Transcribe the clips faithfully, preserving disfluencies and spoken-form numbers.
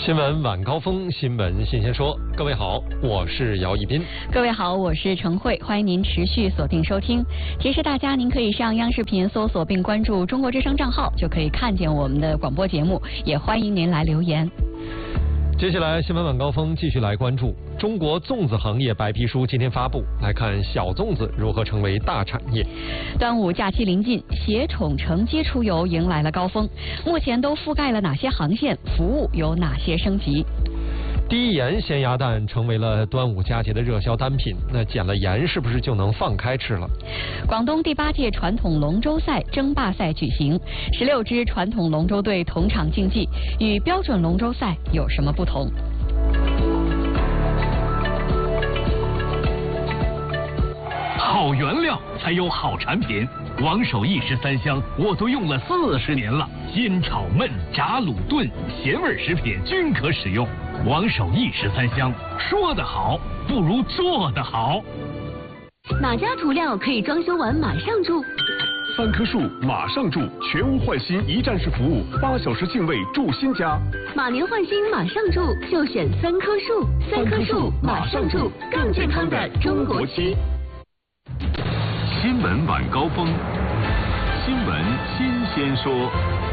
新闻晚高峰，新闻新鲜说。各位好，我是姚一斌。 各位好，我是程慧，欢迎您持续锁定收听。提示大家，您可以上央视频搜索并关注中国之声账号，就可以看见我们的广播节目。也欢迎您来留言。 接下来新闻晚高峰继续来关注中国粽子行业白皮书今天发布，来看小粽子如何成为大产业。 端午假期临近，携宠乘机出游迎来了高峰。目前都覆盖了哪些航线？服务有哪些升级？ 第一盐咸鸭蛋成为了端午佳节的热销单品，那减了盐是不是就能放开吃了？ 广东第八届传统龙舟赛争霸赛举行，十六支传统龙舟队同场竞技，与标准龙舟赛有什么不同？ 好原料才有好产品，王守义十三香我都用了四十年了，煎炒焖炸卤炖咸味食品均可使用。王守义十三香，说得好不如做得好。 哪家涂料可以装修完马上住？ 三棵树马上住，全屋换新一站式服务，八小时净位住新家。 马年换新马上住，就选三棵树。三棵树马上住，更健康的中国漆。 新闻晚高峰，新闻新鲜说。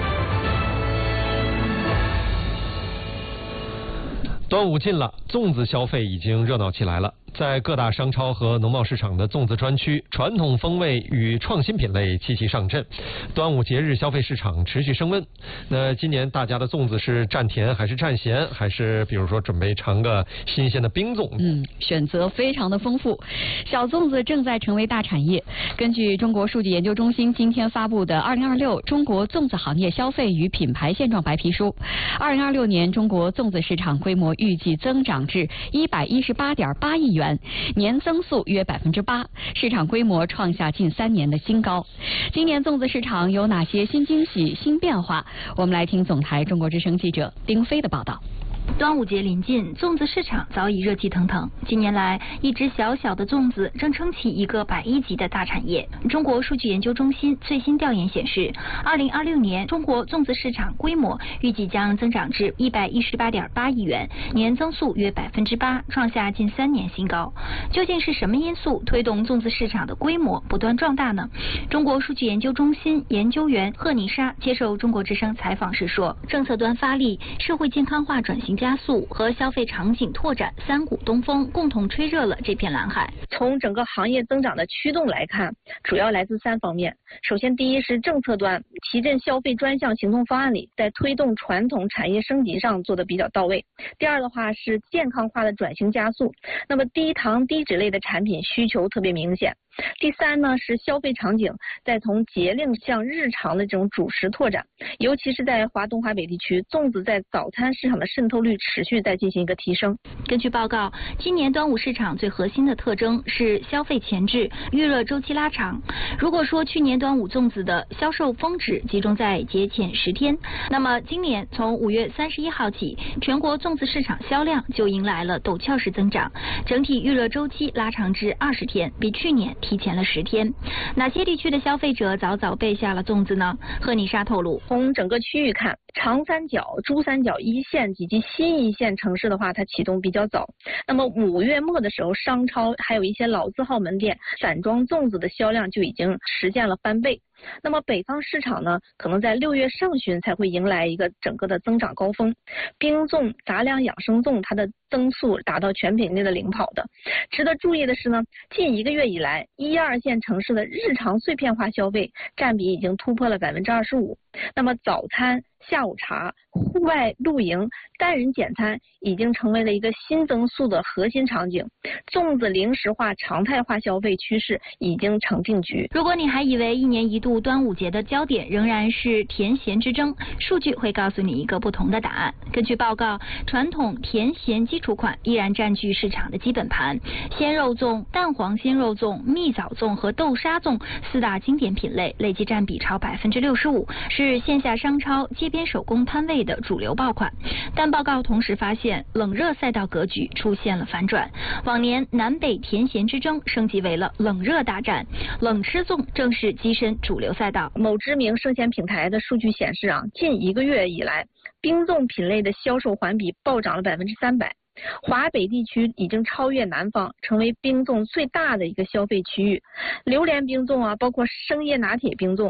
端午近了，粽子消费已经热闹起来了。在各大商超和农贸市场的粽子专区，传统风味与创新品类齐齐上阵。端午节日消费市场持续升温。那今年大家的粽子是蘸甜还是蘸咸，还是比如说准备尝个新鲜的冰粽？ 嗯，选择非常的丰富。小粽子正在成为大产业。根据中国数据研究中心今天发布的《二零二六中国粽子行业消费与品牌现状白皮书》，二零二六年中国粽子市场规模预计增长至一百一十八点八亿元。年增速约百分之八，市场规模创下近三年的新高。今年粽子市场有哪些新惊喜、新变化？我们来听总台中国之声记者丁飞的报道。 端午节临近，粽子市场早已热气腾腾。近年来，一只小小的粽子正撑起一个百亿级的大产业。中国数据研究中心最新调研显示，二零二六年中国粽子市场规模预计将增长至一百一十八点八亿元，年增速约百分之八，创下近三年新高。究竟是什么因素推动粽子市场的规模不断壮大呢？中国数据研究中心研究员贺妮莎接受中国之声采访时说，政策端发力，社会健康化转型加速和消费场景拓展三股东风共同吹热了这片蓝海。 从整个行业增长的驱动来看，主要来自三方面。首先，第一是政策端，提振消费专项行动方案里在推动传统产业升级上做的比较到位。第二的话是健康化的转型加速，那么低糖低脂类的产品需求特别明显。第三呢是消费场景在从节令向日常的这种主食拓展，尤其是在华东华北地区，粽子在早餐市场的渗透率持续在进行一个提升。 根据报告，今年端午市场最核心的特征是消费前置，预热周期拉长。如果说去年端午粽子的销售峰值集中在节前十天，那么今年从五月三十一号起，全国粽子市场销量就迎来了陡峭式增长，整体预热周期拉长至二十天，比去年提前了十天。哪些地区的消费者早早备下了粽子呢？贺妮莎透露， 从整个区域看，长三角、珠三角一线以及新一线城市的话，它启动比较早。那么五月末的时候，商超还有一些老字号门店散装粽子的销量就已经实现了翻倍。那么北方市场呢，可能在六月上旬才会迎来一个整个的增长高峰。冰粽、杂粮养生粽它的增速达到全品类的领跑的。值得注意的是呢，近一个月以来，一二线城市的日常碎片化消费占比已经突破了百分之二十五。那么早餐、下午茶、户外露营、单人简餐已经成为了一个新增速的核心场景。粽子零食化、常态化消费趋势已经成定局。 如果你还以为一年一度端午节的焦点仍然是甜咸之争，数据会告诉你一个不同的答案。根据报告，传统甜咸基础款依然占据市场的基本盘，鲜肉粽、蛋黄鲜肉粽、蜜枣粽和豆沙粽四大经典品类累计占比超百分之六十五， 是线下商超、街边手工摊位的主流爆款。但报告同时发现，冷热赛道格局出现了反转。往年南北甜咸之争升级为了冷热大战，冷吃粽正式跻身主流赛道。 某知名生鲜平台的数据显示啊，近一个月以来，冰粽品类的销售环比暴涨了百分之三百。华北地区已经超越南方，成为冰粽最大的一个消费区域。榴莲冰粽啊，包括生椰拿铁冰粽。